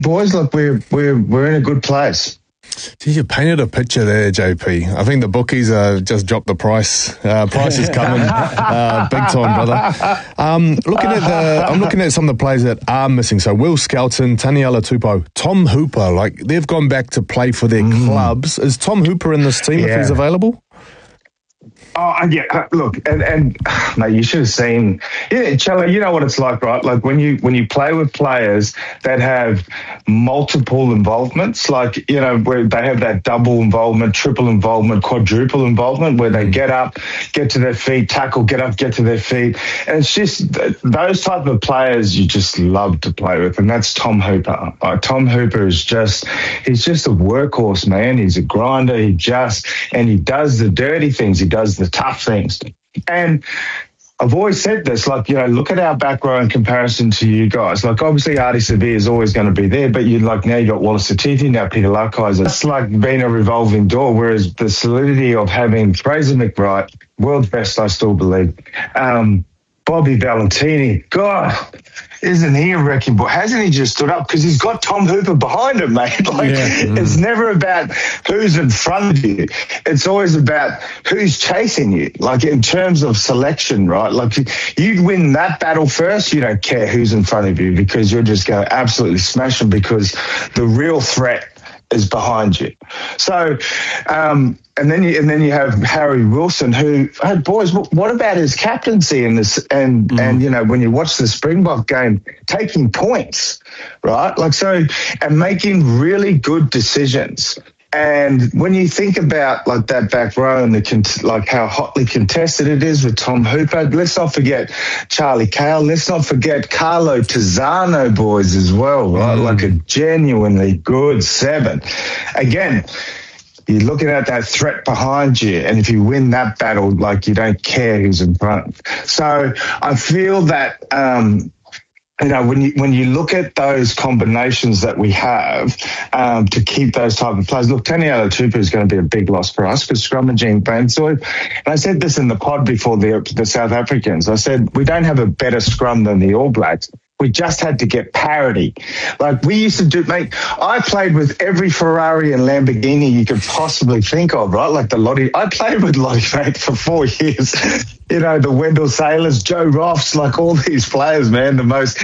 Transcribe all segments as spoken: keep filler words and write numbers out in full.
boys, look, we're we're we're in a good place. Gee, you painted a picture there, J P. I think the bookies uh, just dropped the price. Uh, price is coming, uh, big time, brother. Um, looking at the, I'm looking at some of the players that are missing. So Will Skelton, Taniela Tupou, Tom Hooper. Like they've gone back to play for their mm. clubs. Is Tom Hooper in this team yeah. if he's available? Oh, yeah. Look, and, and mate, you should have seen. Yeah, Chella, you know what it's like, right? Like when you when you play with players that have multiple involvements, like you know where they have that double involvement, triple involvement, quadruple involvement, where they get up, get to their feet, tackle, get up, get to their feet, and it's just those type of players you just love to play with, and that's Tom Hooper. Like, Tom Hooper is just he's just a workhorse, man. He's a grinder. He just and he does the dirty things. He does the tough things. And I've always said this, like, you know, look at our back row in comparison to you guys. Like, obviously, Artie Sevilla is always going to be there, but you like now you got Wallace Satithi, now Peter Laukaiser. It's like being a revolving door, whereas the solidity of having Fraser McBride, world's best, I still believe, um, Bobby Valentini, God, isn't he a wrecking ball? Hasn't he just stood up? Because he's got Tom Hooper behind him, mate. Like, yeah. mm. It's never about who's in front of you. It's always about who's chasing you, like in terms of selection, right? Like you win that battle first, you don't care who's in front of you because you're just going to absolutely smash them because the real threat is behind you. So, um, and then you and then you have Harry Wilson, who, hey, boys, what about his captaincy in this? And mm. and you know, when you watch the Springbok game, taking points, right? Like so, and making really good decisions. And when you think about like that back row and the like how hotly contested it is with Tom Hooper, let's not forget Charlie Cale. Let's not forget Carlo Tizzano, boys, as well, right? Mm. Like a genuinely good seven. Again, you're looking at that threat behind you, and if you win that battle, like you don't care who's in front. So I feel that. Um, You know, when you when you look at those combinations that we have um, to keep those type of players, look, Taniela Tupou is going to be a big loss for us because Scrummaging Bansoy. And I said this in the pod before the the South Africans. I said we don't have a better scrum than the All Blacks. We just had to get parity. Like we used to do, mate, I played with every Ferrari and Lamborghini you could possibly think of, right? Like the Lottie. I played with Lottie, mate, for four years. You know, the Wendell Sailors, Joe Roffs, like all these players, man, the most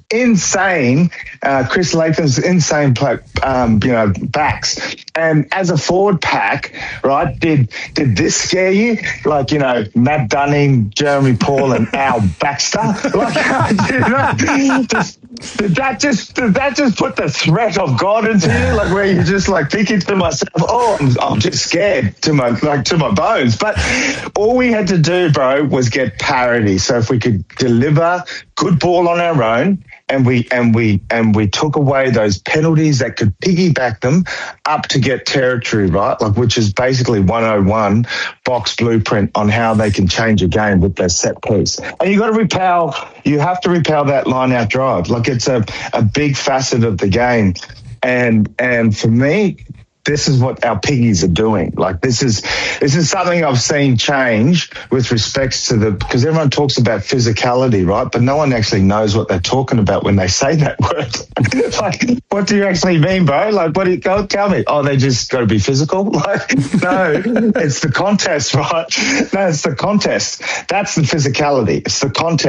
insane, uh, Chris Latham's insane, play, um, you know, backs. And as a forward pack, right, did did this scare you? Like, you know, Matt Dunning, Jeremy Paul, and Al Baxter? Like, you know, just, did that just did that just put the threat of God into you? Like, where you just like thinking to myself, oh, I'm, I'm just scared to my like to my bones. But all we had to do, bro, was get parity. So if we could deliver good ball on our own, and we and we and we took away those penalties that could piggyback them up to get territory, right? Like, which is basically one oh one box blueprint on how they can change a game with their set piece. And you got to repel. You have to repel that line out drive. Like, it's a a big facet of the game. And and for me, this is what our piggies are doing. Like, this is this is something I've seen change with respects to the, because everyone talks about physicality, right? But no one actually knows what they're talking about when they say that word. Like, what do you actually mean, bro? Like, what do you go tell me? Oh, they just got to be physical? Like, no, it's the contest, right? No, it's the contest. That's the physicality. It's the contest.